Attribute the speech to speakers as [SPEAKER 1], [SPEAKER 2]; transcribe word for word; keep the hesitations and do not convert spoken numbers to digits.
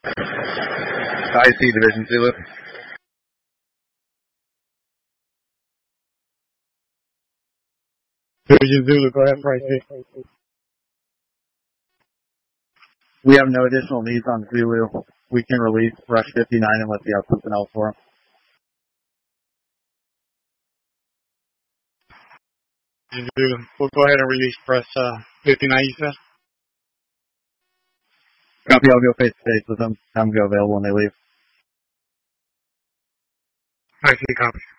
[SPEAKER 1] I C Division Zulu.
[SPEAKER 2] Division Zulu, go ahead, Price.
[SPEAKER 1] We have no additional needs on Zulu. We can release Rush fifty-nine unless you have something else for him.
[SPEAKER 2] Division Zulu, we'll go ahead and release Press uh, fifty-nine, you said?
[SPEAKER 1] Copy, I'll go face to face with them. Have them go available when they leave.
[SPEAKER 2] I see, copy.